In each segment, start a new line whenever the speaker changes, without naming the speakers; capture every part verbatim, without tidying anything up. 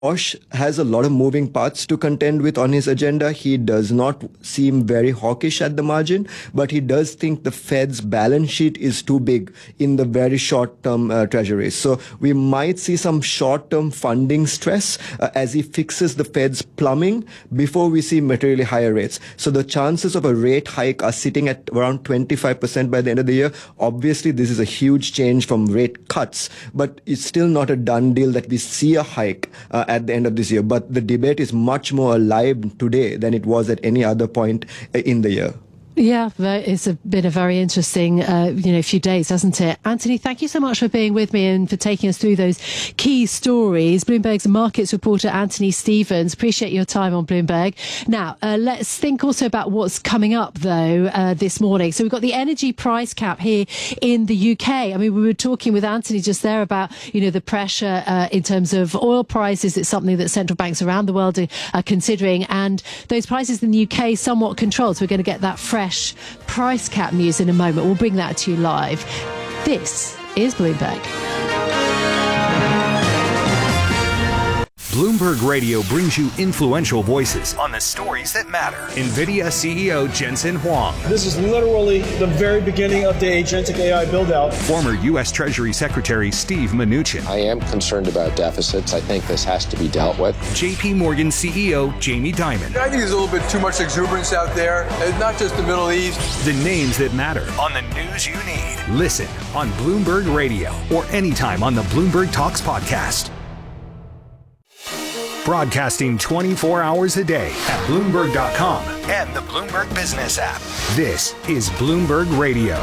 Bosch has a lot of moving parts to contend with on his agenda. He does not seem very hawkish at the margin, but he does think the Fed's balance sheet is too big in the very short-term uh, treasuries. So we might see some short-term funding stress uh, as he fixes the Fed's plumbing before we see materially higher rates. So the chances of a rate hike are sitting at around twenty-five percent by the end of the year. Obviously, this is a huge change from rate cuts, but it's still not a done deal that we see a hike uh, at the end of this year. But the debate is much more alive today than it was at any other point in the year.
Yeah, it's been a very interesting, uh, you know, few days, hasn't it? Anthony, thank you so much for being with me and for taking us through those key stories. Bloomberg's markets reporter Anthony Stevens, appreciate your time on Bloomberg. Now, uh, let's think also about what's coming up, though, uh, this morning. So we've got the energy price cap here in the U K. I mean, we were talking with Anthony just there about, you know, the pressure uh, in terms of oil prices. It's something that central banks around the world are, are considering. And those prices in the U K somewhat controlled. So we're going to get that fresh price cap news in a moment. We'll bring that to you live. This is Bloomberg.
Bloomberg Radio brings you influential voices on the stories that matter. NVIDIA C E O Jensen Huang.
This is literally the very beginning of the agentic A I build-out.
Former U S Treasury Secretary Steve Mnuchin.
I am concerned about deficits. I think this has to be dealt with.
J P Morgan C E O Jamie Dimon.
I think there's a little bit too much exuberance out there. It's not just the Middle East.
The names that matter on the news you need. Listen on Bloomberg Radio or anytime on the Bloomberg Talks podcast. Broadcasting twenty-four hours a day at Bloomberg dot com and the Bloomberg Business app. This is Bloomberg Radio.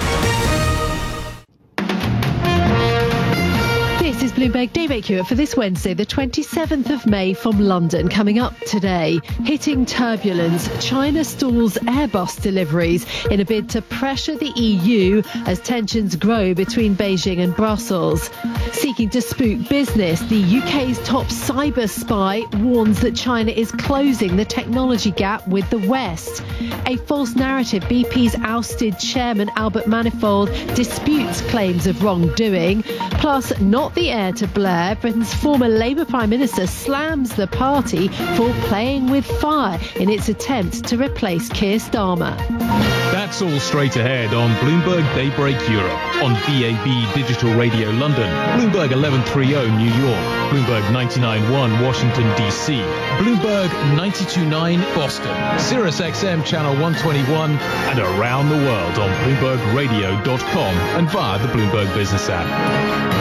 This is Bloomberg Daybreak Europe for this Wednesday, the twenty-seventh of May from London. Coming up today, hitting turbulence, China stalls Airbus deliveries in a bid to pressure the E U as tensions grow between Beijing and Brussels. Seeking to spook business, the U K's top cyber spy warns that China is closing the technology gap with the West. A false narrative, B P's ousted chairman Albert Manifold disputes claims of wrongdoing. Plus, not the heir to Blair, Britain's former Labour Prime Minister slams the party for playing with fire in its attempt to replace Keir Starmer.
That's all straight ahead on Bloomberg Daybreak Europe, on B A B Digital Radio London, Bloomberg eleven thirty New York, Bloomberg ninety-nine point one Washington, D C, Bloomberg ninety-two point nine Boston, Sirius X M Channel one twenty-one, and around the world on Bloomberg Radio dot com and via the Bloomberg Business app.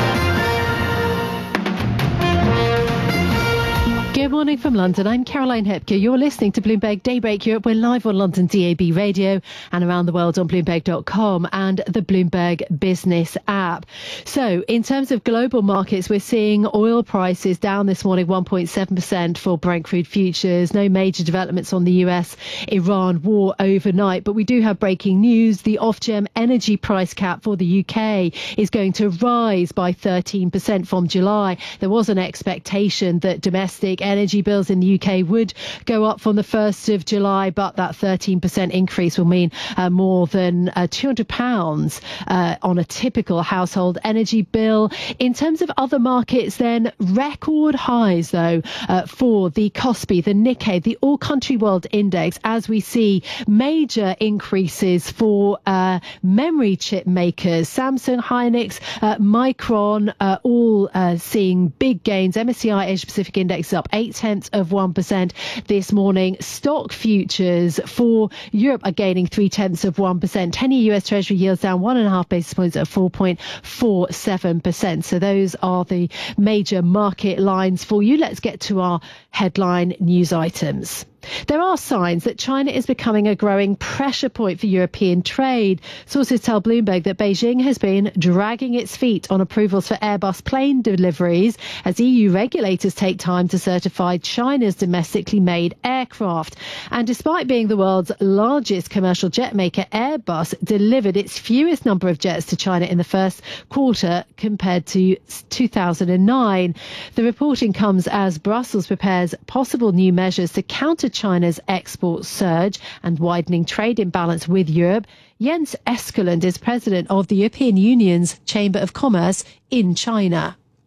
Good morning from London. I'm Caroline Hepker. You're listening to Bloomberg Daybreak Europe. We're live on London D A B Radio and around the world on Bloomberg dot com and the Bloomberg Business app. So in terms of global markets, we're seeing oil prices down this morning one point seven percent for Brent crude futures. No major developments on the U S Iran war overnight, but we do have breaking news. The Ofgem energy price cap for the U K is going to rise by thirteen percent from July. There was an expectation that domestic energy bills in the U K would go up from the first of July, but that thirteen percent increase will mean uh, more than uh, two hundred pounds uh, on a typical household energy bill. In terms of other markets, then, record highs, though, uh, for the Kospi, the Nikkei, the All Country World Index, as we see major increases for uh, memory chip makers, Samsung, Hynix, uh, Micron, uh, all uh, seeing big gains. M S C I Asia Pacific Index is up eight tenths of one percent this morning. Stock futures for Europe are gaining three tenths of one percent. ten-year U S Treasury yields down one and a half basis points at four point four seven percent. So those are the major market lines for you. Let's get to our headline news items. There are signs that China is becoming a growing pressure point for European trade. Sources tell Bloomberg that Beijing has been dragging its feet on approvals for Airbus plane deliveries as E U regulators take time to certify China's domestically made aircraft. And despite being the world's largest commercial jet maker, Airbus delivered its fewest number of jets to China in the first quarter compared to two thousand nine. The reporting comes as Brussels prepares possible new measures to counter China's export surge and widening trade imbalance with Europe. Jens Eskelund is president of the European Union's Chamber of Commerce in China.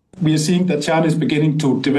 We are seeing that China is beginning to develop